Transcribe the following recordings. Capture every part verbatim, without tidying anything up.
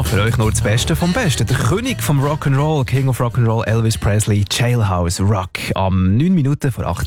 Ja, für euch nur das Beste vom Besten. Der König vom Rock'n'Roll, King of Rock'n'Roll, Elvis Presley, Jailhouse Rock. Am neun Minuten vor acht.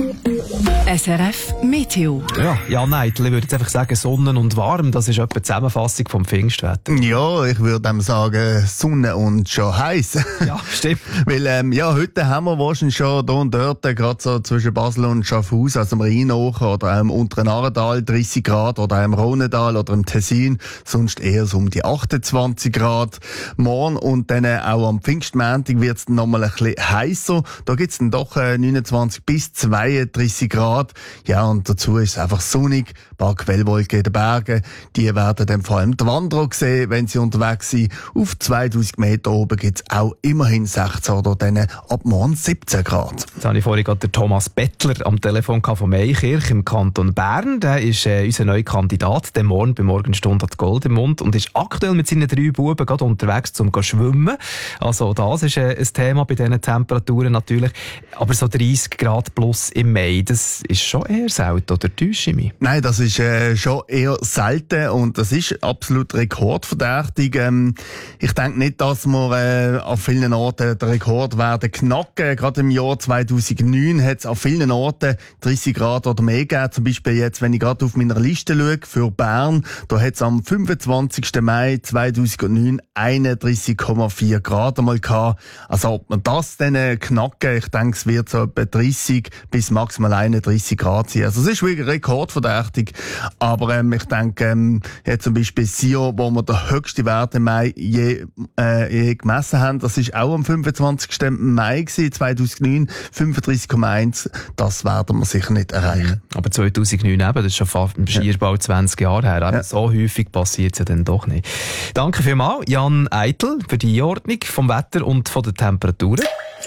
S R F Meteo. Ja, Jan Eitel, ich würde jetzt einfach sagen, Sonne und warm, das ist etwa die Zusammenfassung vom Pfingstwetter. Ja, ich würde dem sagen, Sonne und schon heiß. Ja, stimmt. Weil, ähm, ja, heute haben wir wahrscheinlich schon da und dort, äh, gerade so zwischen Basel und Schaffhausen, also im Rhein-Ochen oder auch im unteren Aartal dreißig Grad oder auch im Rhonedal oder im Tessin, sonst eher so um die achtundzwanzig Grad. Morgen und dann auch am Pfingstmontag wird es noch mal ein bisschen heißer. Da gibt es dann doch äh, neunundzwanzig bis zweiunddreißig Grad. Ja, und dazu ist es einfach sonnig, ein paar Quellwolken in den Bergen. Die werden dann vor allem die Wanderer sehen, wenn sie unterwegs sind. Auf zweitausend Meter oben gibt es auch immerhin sechzehn oder dann ab morgen siebzehn Grad. Jetzt habe ich vorhin gerade den Thomas Bettler am Telefon von Meikirch im Kanton Bern. Der ist äh, unser neuer Kandidat, der morgen bei Morgenstunde hat Gold im Mund und ist aktuell mit seinen drei Buben gerade unterwegs zum schwimmen. Also das ist äh, ein Thema bei diesen Temperaturen natürlich. Aber so dreißig Grad plus im Mai, das ist schon eher selten, oder täusche ich mich? Nein, das ist äh, schon eher selten und das ist absolut rekordverdächtig. Ähm, ich denke nicht, dass wir äh, auf vielen Orten den Rekord werden knacken. Gerade im Jahr zweitausendneun hat es auf vielen Orten dreißig Grad oder mehr gegeben. Zum Beispiel jetzt, wenn ich gerade auf meiner Liste schaue, für Bern, da hat es am fünfundzwanzigsten Mai zweitausendneun einunddreißig Komma vier Grad einmal gehabt. Also ob man das dann äh, knacken, ich denke, es wird so etwa dreißig bis maximal einunddreißig Grad sein. Also es ist wirklich rekordverdächtig. Aber ähm, ich denke, ähm, jetzt zum Beispiel Sio, wo wir den höchsten Wert im Mai je, äh, je gemessen haben, das ist auch am fünfundzwanzigsten Mai gewesen, zweitausendneun, fünfunddreißig Komma eins. Das werden wir sicher nicht erreichen. Aber zweitausendneun eben, das ist schon fast schier bald zwanzig Jahre her. Ja. So häufig passiert es ja dann doch nicht. Danke vielmals, Jan Eitel, für die Einordnung vom Wetter und von den Temperaturen.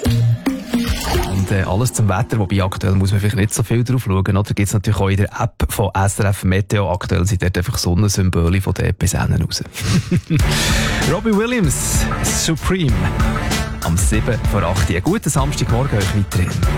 Und äh, alles zum Wetter, wobei aktuell muss man vielleicht nicht so viel drauf schauen, oder? Gibt es natürlich auch in der App von S R F Meteo. Aktuell sind dort einfach Sonnensymbole von der bis hinten raus. Robbie Williams, Supreme. Am sieben vor acht. Einen guten Samstagmorgen euch weiterhin.